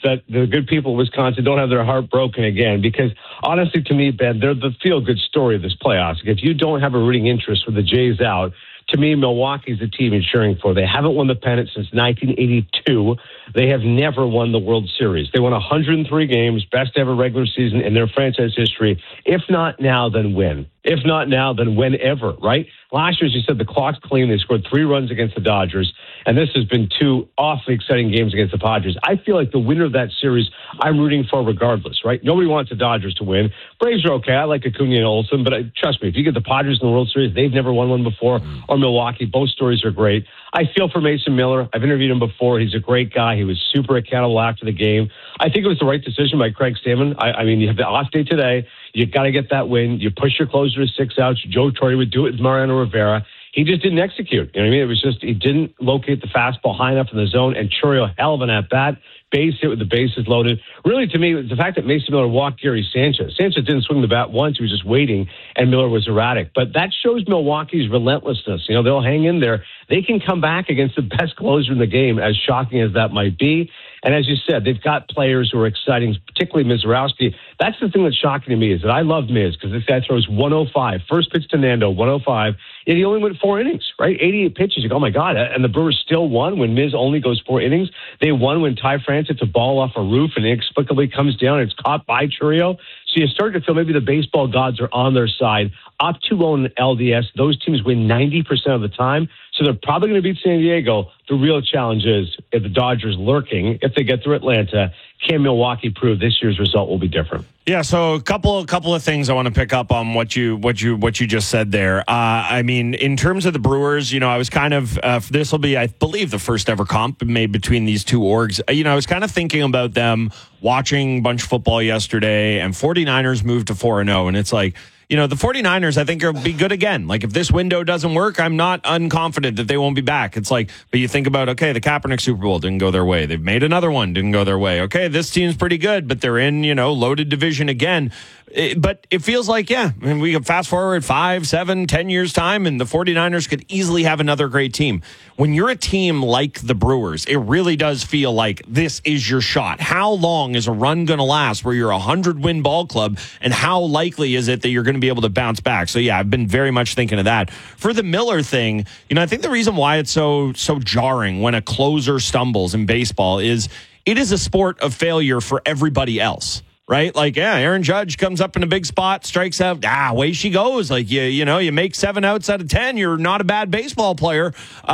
that the good people of Wisconsin don't have their heart broken again, because honestly, to me, Ben, they're the feel-good story of this playoffs. If you don't have a rooting interest with the Jays out, to me, Milwaukee's the team you're cheering for. They haven't won the pennant since 1982. They have never won the World Series. They won 103 games, best ever regular season in their franchise history. If not now, then when? If not now, then whenever, right? Last year, as you said, the clock's clean. They scored 3 runs against the Dodgers, and this has been 2 awfully exciting games against the Padres. I feel like the winner of that series, I'm rooting for regardless, right? Nobody wants the Dodgers to win. Braves are okay. I like Acuna and Olsen, but trust me, if you get the Padres in the World Series, they've never won one before, or Milwaukee. Both stories are great. I feel for Mason Miller. I've interviewed him before. He's a great guy. He was super accountable after the game. I think it was the right decision by Craig Stammen. I mean, you have the off day today. You got to get that win. You push your closer to 6 outs. Joe Torre would do it with Mariano Rivera. He just didn't execute. You know what I mean? It was just, he didn't locate the fastball high enough in the zone, and Chourio, hell of an at-bat. Base hit with the bases loaded. Really, to me, it was the fact that Mason Miller walked Gary Sanchez. Sanchez didn't swing the bat once. He was just waiting, and Miller was erratic. But that shows Milwaukee's relentlessness. You know, they'll hang in there. They can come back against the best closer in the game, as shocking as that might be. And as you said, they've got players who are exciting, particularly Mizorowski. That's the thing that's shocking to me, is that I love Miz, because this guy throws 105. First pitch to Nando, 105. Yet he only went 4 innings, right? 88 pitches. You go, oh, my God. And the Brewers still won when Miz only goes 4 innings. They won when Ty France hits a ball off a roof and inexplicably comes down and it's caught by Chourio. So you start to feel maybe the baseball gods are on their side. Up 2-0 in LDS. Those teams win 90% of the time. So they're probably going to beat San Diego. The real challenge is, if the Dodgers lurking, if they get through Atlanta, can Milwaukee prove this year's result will be different? Yeah, so a couple of things I want to pick up on what you just said there. I mean, in terms of the Brewers, you know, I was kind of this will be, I believe, the first ever comp made between these two orgs. You know, I was kind of thinking about them watching a bunch of football yesterday, and 49ers moved to 4-0, and it's like, you know, the 49ers, I think, will be good again. Like, if this window doesn't work, I'm not unconfident that they won't be back. It's like, but you think about, okay, the Kaepernick Super Bowl didn't go their way. They've made another one, didn't go their way. Okay, this team's pretty good, but they're in, you know, loaded division again. But it feels like, yeah, I mean, we can fast forward 5, 7, 10 years time, and the 49ers could easily have another great team. When you're a team like the Brewers, it really does feel like this is your shot. How long is a run going to last where you're a 100-win ball club, and how likely is it that you're going to be able to bounce back? So, yeah, I've been very much thinking of that. For the Miller thing, you know, I think the reason why it's so jarring when a closer stumbles in baseball is it is a sport of failure for everybody else. Right? Like, yeah, Aaron Judge comes up in a big spot, strikes out. Away she goes. Like, you know, you make 7 outs out of 10. You're not a bad baseball player.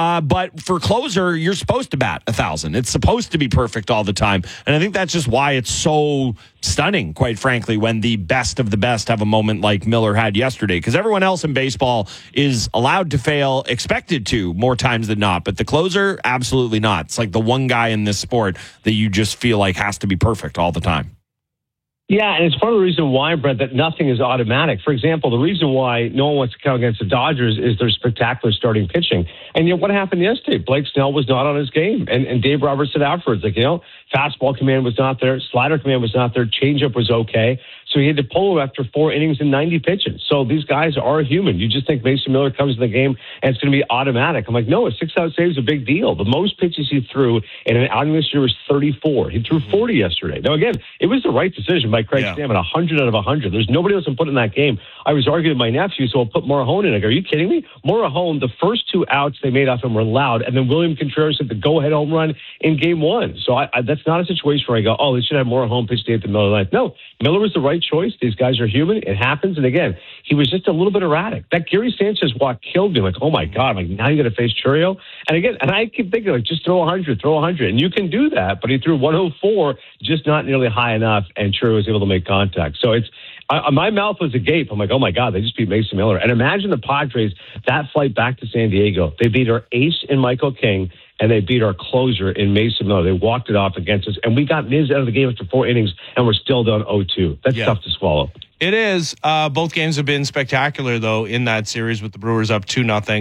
But for closer, you're supposed to bat 1,000. It's supposed to be perfect all the time. And I think that's just why it's so stunning, quite frankly, when the best of the best have a moment like Miller had yesterday. Because everyone else in baseball is allowed to fail, expected to, more times than not. But the closer, absolutely not. It's like the one guy in this sport that you just feel like has to be perfect all the time. Yeah, and it's part of the reason why, Brett, that nothing is automatic. For example, the reason why no one wants to count against the Dodgers is their spectacular starting pitching. And yet what happened yesterday? Blake Snell was not on his game. And Dave Roberts said afterwards, like, you know, fastball command was not there. Slider command was not there. Changeup was okay. So he had to pull him after 4 innings and 90 pitches. So these guys are human. You just think Mason Miller comes in the game and it's going to be automatic. I'm like, no, a 6-out save is a big deal. The most pitches he threw in an outing this year was 34. He threw 40 yesterday. Now, again, it was the right decision by Craig Stammen, 100 out of 100. There's nobody else to put in that game. I was arguing with my nephew, so I'll put Morahone in. I go, are you kidding me? Morahone, the first 2 outs they made off him were loud, and then William Contreras hit the go-ahead home run in game 1. So that's not a situation where I go, oh, they should have Morahone pitch to hit the Miller line. No, Miller was the right choice. These guys are human. It happens. And again, he was just a little bit erratic. That Gary Sanchez walk killed me. Like, oh my God, I'm like, now you got to face Chourio. And again, and I keep thinking, like, just throw 100. And you can do that. But he threw 104, just not nearly high enough. And Chourio was able to make contact. So it's, my mouth was agape. I'm like, oh my God, they just beat Mason Miller. And imagine the Padres, that flight back to San Diego. They beat our ace in Michael King, and they beat our closer in Mason Miller. They walked it off against us, and we got Miz out of the game after 4 innings, and we're still down 0-2. That's tough to swallow. It is. Both games have been spectacular, though, in that series with the Brewers up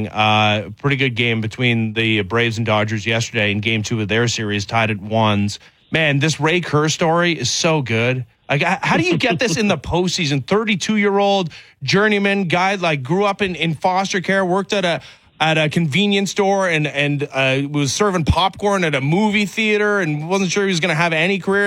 2-0. Pretty good game between the Braves and Dodgers yesterday in Game 2 of their series, tied at 1s. Man, this Ray Kerr story is so good. Like, how do you get this in the postseason? 32-year-old journeyman guy, like, grew up in foster care, worked at a convenience store and was serving popcorn at a movie theater and wasn't sure he was going to have any career.